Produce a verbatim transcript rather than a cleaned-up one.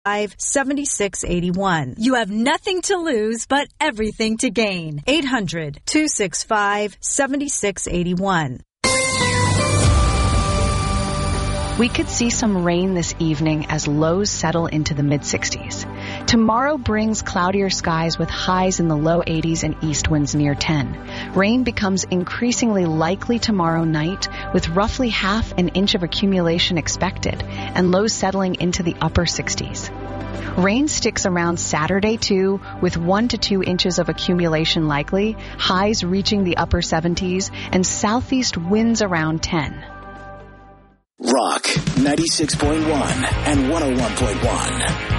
seventy-six eighty-one. You have nothing to lose, but everything to gain. eight hundred, two six five, seven six eight one. We could see some rain this evening as lows settle into the mid sixties. Tomorrow brings cloudier skies with highs in the low eighties and east winds near ten. Rain becomes increasingly likely tomorrow night with roughly half an inch of accumulation expected and lows settling into the upper sixties. Rain sticks around Saturday too, with one to two inches of accumulation likely, highs reaching the upper seventies, and southeast winds around ten. Rock ninety-six point one and one oh one point one.